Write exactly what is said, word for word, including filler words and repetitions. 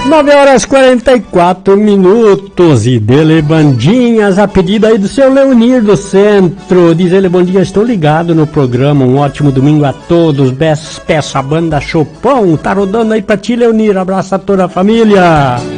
nove horas e quarenta e quatro minutos e dele bandinhas, a pedido aí do seu Leonir do Centro. Diz ele, bom dia, estou ligado no programa, um ótimo domingo a todos. Peço a banda Chopão, tá rodando aí pra ti, Leonir, abraço a toda a família.